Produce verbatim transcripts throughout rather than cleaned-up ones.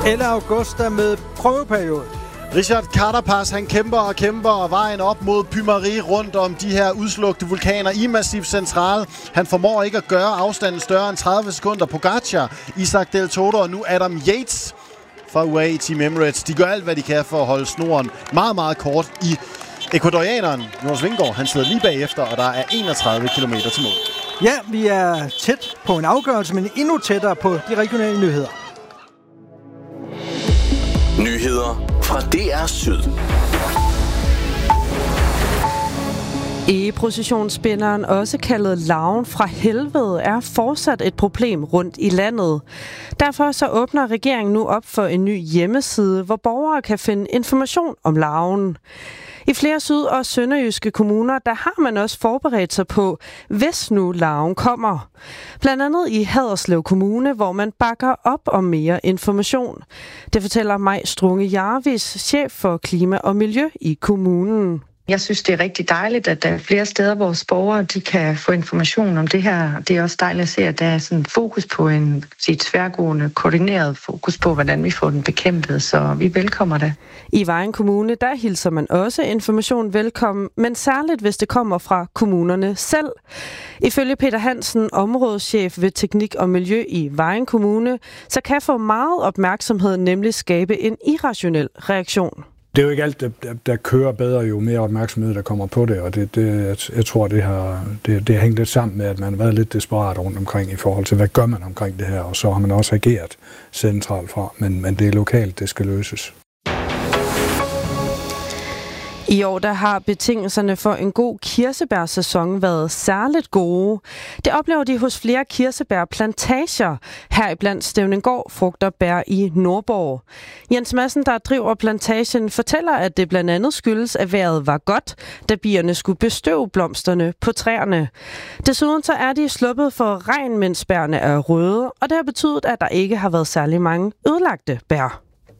eller Augusta med prøveperiode. Richard Carapaz, han kæmper og kæmper og vejen op mod Pymarie rundt om de her udslugte vulkaner i Massif Central. Han formår ikke at gøre afstanden større end tredive sekunder. Pogacar, Isaac Del Toro og nu Adam Yates fra U A E Team Emirates. De gør alt, hvad de kan for at holde snoren meget, meget kort i ecuadorianeren. Jonas Vingegaard, han sidder lige bagefter, og der er enogtredive kilometer til mål. Ja, vi er tæt på en afgørelse, men endnu tættere på de regionale nyheder. Nyheder fra D R Syd. E-processionsspinderen, også kaldet larven fra helvede, er fortsat et problem rundt i landet. Derfor så åbner regeringen nu op for en ny hjemmeside, hvor borgere kan finde information om larven. I flere syd- og sønderjyske kommuner, der har man også forberedt sig på, hvis nu larven kommer. Blandt andet i Haderslev Kommune, hvor man bakker op om mere information. Det fortæller Maj Strunge Jarvis, chef for klima og miljø i kommunen. Jeg synes, det er rigtig dejligt, at der er flere steder, hvor borgere de kan få information om det her. Det er også dejligt at se, at der er sådan fokus på en sit tværgående, koordineret fokus på, hvordan vi får den bekæmpet, så vi velkommer det. I Vejen Kommune, der hilser man også information velkommen, men særligt hvis det kommer fra kommunerne selv. Ifølge Peter Hansen, områdeschef ved Teknik og Miljø i Vejen Kommune, så kan få meget opmærksomhed nemlig skabe en irrationel reaktion. Det er jo ikke alt, der, der kører bedre, jo mere opmærksomhed, der kommer på det, og det, det, jeg tror, det har, det, det har hængt lidt sammen med, at man har været lidt desperat rundt omkring i forhold til, hvad gør man omkring det her, og så har man også ageret centralt fra, men, men det er lokalt, det skal løses. I år der har betingelserne for en god kirsebærsæson været særligt gode. Det oplever de hos flere kirsebærplantager, heriblandt Stevninggaard Frugt og Bær i Nordborg. Jens Madsen, der driver plantagen, fortæller, at det blandt andet skyldes, at vejret var godt, da bierne skulle bestøve blomsterne på træerne. Desuden så er de sluppet for regn, mens bærene er røde, og det har betydet, at der ikke har været særlig mange ødelagte bær.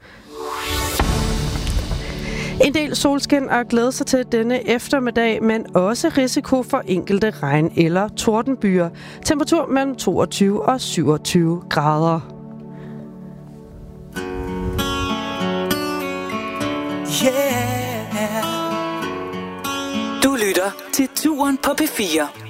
En del solskin at glæde sig til denne eftermiddag, men også risiko for enkelte regn- eller tordenbyer. Temperatur mellem toogtyve og syvogtyve grader. Yeah. Du lytter til Turen på P fire.